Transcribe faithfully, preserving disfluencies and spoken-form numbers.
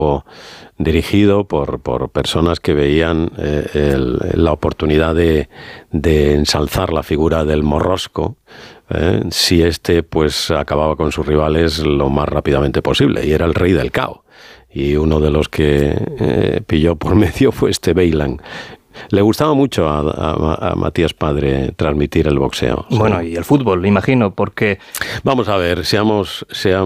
dirigido por, por personas que veían eh, el, la oportunidad de, de ensalzar la figura del morrosco, eh, si este pues acababa con sus rivales lo más rápidamente posible, y era el rey del cao. Y uno de los que eh, pilló por medio fue este Weiland. Le gustaba mucho a, a, a Matías Padre transmitir el boxeo. Bueno, ¿sí? Y el fútbol, imagino, porque... Vamos a ver, seamos... seamos